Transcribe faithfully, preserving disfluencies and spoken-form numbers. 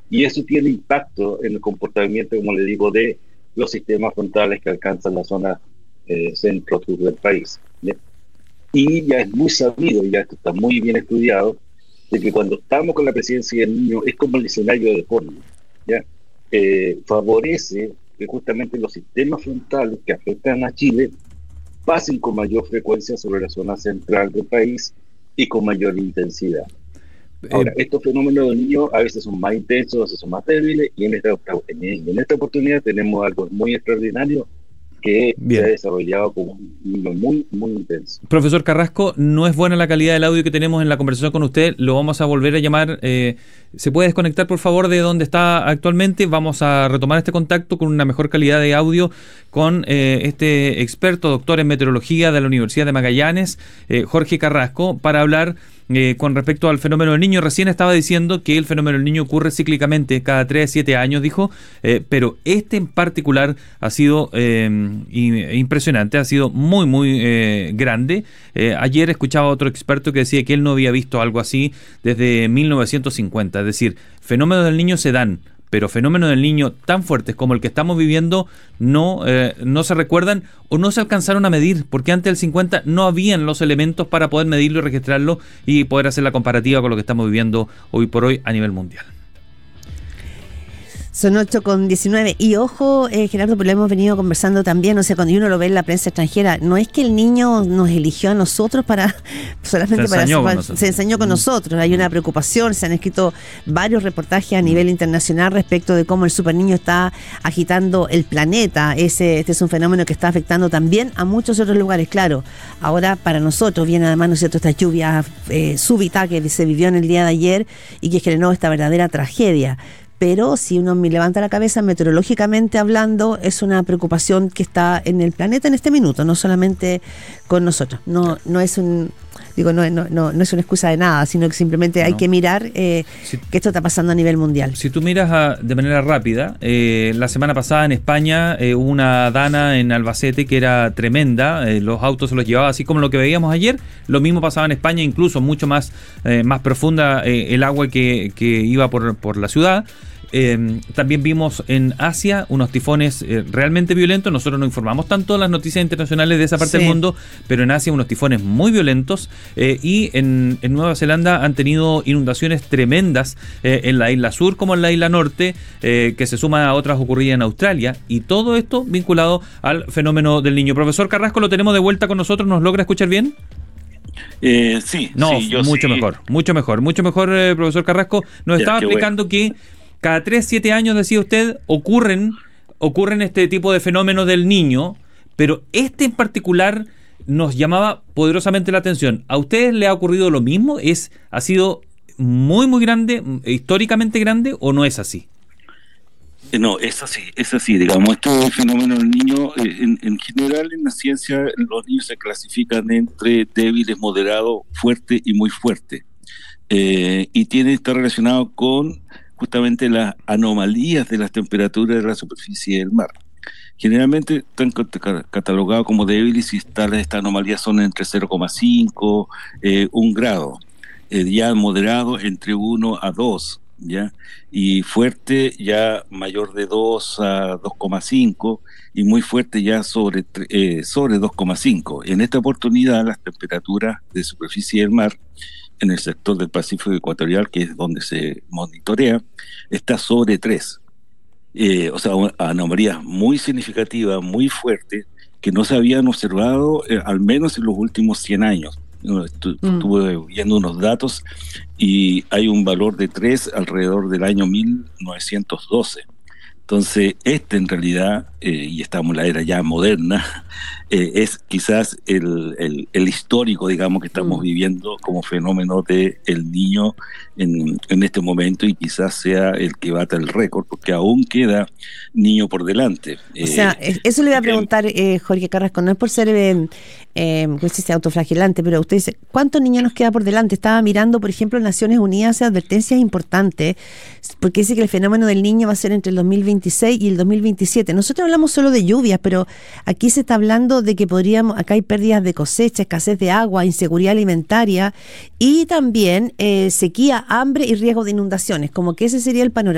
y eso tiene impacto en el comportamiento, como le digo, de los sistemas frontales que alcanzan la zona eh, centro-sur del país, ¿ya? Y ya es muy sabido, ya esto está muy bien estudiado, de que cuando estamos con la presencia del niño es como el escenario de porno, ¿ya? Eh, favorece que justamente los sistemas frontales que afectan a Chile pasen con mayor frecuencia sobre la zona central del país y con mayor intensidad. Ahora, eh, estos fenómenos del niño a veces son más intensos, a veces son más débiles, y en esta, en, en esta oportunidad tenemos algo muy extraordinario que bien. Se ha desarrollado como un niño muy, muy intenso. Profesor Carrasco, no es buena la calidad del audio que tenemos en la conversación con usted, lo vamos a volver a llamar. Eh, ¿Se puede desconectar, por favor, de donde está actualmente? Vamos a retomar este contacto con una mejor calidad de audio con eh, este experto, doctor en meteorología de la Universidad de Magallanes, eh, Jorge Carrasco, para hablar Eh, con respecto al fenómeno del niño. Recién estaba diciendo que el fenómeno del niño ocurre cíclicamente cada tres a siete años, dijo, eh, pero este en particular ha sido eh, impresionante, ha sido muy, muy eh, grande. Eh, ayer escuchaba a otro experto que decía que él no había visto algo así desde mil novecientos cincuenta, es decir, fenómenos del niño se dan, pero fenómenos del niño tan fuertes como el que estamos viviendo no, eh, no se recuerdan o no se alcanzaron a medir, porque antes del cincuenta no habían los elementos para poder medirlo y registrarlo y poder hacer la comparativa con lo que estamos viviendo hoy por hoy a nivel mundial. Son ocho con diecinueve. Y ojo, eh, Gerardo, porque lo hemos venido conversando también, o sea, cuando uno lo ve en la prensa extranjera, no es que el niño nos eligió a nosotros para solamente se ensañó para... con nosotros. Se ensañó con nosotros. Hay una preocupación, se han escrito varios reportajes a nivel internacional respecto de cómo el superniño está agitando el planeta. Ese, este es un fenómeno que está afectando también a muchos otros lugares, claro. Ahora, para nosotros, viene además, ¿no es cierto?, esta lluvia eh, súbita que se vivió en el día de ayer y que generó esta verdadera tragedia. Pero si uno levanta la cabeza, meteorológicamente hablando, es una preocupación que está en el planeta en este minuto, no solamente con nosotros. No, no es un, digo, no, no, no, no es una excusa de nada, sino que simplemente no. hay que mirar eh, si, que esto está pasando a nivel mundial. Si tú miras a, de manera rápida, eh, la semana pasada en España eh, hubo una dana en Albacete que era tremenda, eh, los autos se los llevaba así como lo que veíamos ayer, lo mismo pasaba en España, incluso mucho más, eh, más profunda eh, el agua que, que iba por, por la ciudad. Eh, también vimos en Asia unos tifones eh, realmente violentos. Nosotros no informamos tanto las noticias internacionales de esa parte sí. del mundo, pero en Asia unos tifones muy violentos eh, y en, en Nueva Zelanda han tenido inundaciones tremendas eh, en la isla sur como en la isla norte, eh, que se suman a otras ocurridas en Australia, y todo esto vinculado al fenómeno del niño. Profesor Carrasco, lo tenemos de vuelta con nosotros, ¿nos logra escuchar bien? Eh, sí, no, sí, yo mucho sí. mejor, mucho mejor, mucho mejor, eh, profesor Carrasco. Nos ya, estaba explicando bueno. que cada tres, siete años, decía usted, ocurren, ocurren este tipo de fenómenos del niño, pero este en particular nos llamaba poderosamente la atención. ¿A ustedes le ha ocurrido lo mismo? ¿Es, ha sido muy, muy grande, históricamente grande, o no es así? No, es así, es así, digamos, este fenómeno del niño, en, en general en la ciencia los niños se clasifican entre débiles, moderados, fuerte y muy fuerte, eh, y tiene está relacionado con justamente las anomalías de las temperaturas de la superficie del mar. Generalmente están catalogados como débiles y tales estas anomalías son entre cero coma cinco, eh, un grado, eh, ya moderado entre uno a dos, ¿ya? Y fuerte ya mayor de dos a dos coma cinco y muy fuerte ya sobre, eh, sobre dos coma cinco. En esta oportunidad las temperaturas de superficie del mar en el sector del Pacífico Ecuatorial, que es donde se monitorea, está sobre tres. Eh, o sea, anomalías muy significativas, muy fuertes, que no se habían observado eh, al menos en los últimos cien años. Estu- mm. Estuve viendo unos datos y hay un valor de tres alrededor del año mil novecientos doce. Entonces, este en realidad, eh, y estamos en la era ya moderna, eh, es quizás el, el, el histórico, digamos, que estamos mm. viviendo como fenómeno del niño en, en este momento, y quizás sea el que bata el récord, porque aún queda niño por delante. O sea, eh, eso le iba a preguntar, eh, Jorge Carrasco, no es por ser eh, eh, pues ese autoflagelante, pero usted dice, ¿cuántos niños nos queda por delante? Estaba mirando, por ejemplo, Naciones Unidas, advertencias importantes, porque dice que el fenómeno del niño va a ser entre el dos mil veintiséis y el dos mil veintisiete. Nosotros hablamos solo de lluvias, pero aquí se está hablando de que podríamos, acá hay pérdidas de cosecha, escasez de agua, inseguridad alimentaria y también eh, sequía, hambre y riesgo de inundaciones, como que ese sería el panorama.